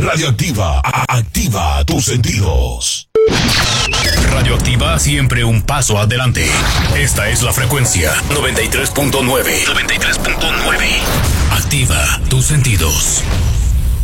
Radioactiva, activa tus sentidos. Radioactiva, siempre un paso adelante. Esta es la frecuencia 93.9. 93.9. Activa tus sentidos.